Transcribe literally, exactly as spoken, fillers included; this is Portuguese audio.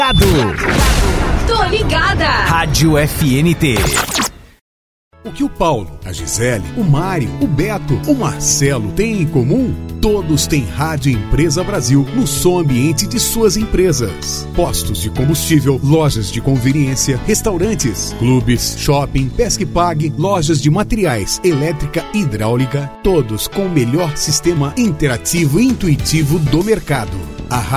Tô ligada. Rádio F N T. O que o Paulo, a Gisele, o Mário, o Beto, o Marcelo têm em comum? Todos têm Rádio Empresa Brasil no som ambiente de suas empresas. Postos de combustível, lojas de conveniência, restaurantes, clubes, shopping, pesca e pague, lojas de materiais, elétrica e hidráulica, todos com o melhor sistema interativo e intuitivo do mercado. A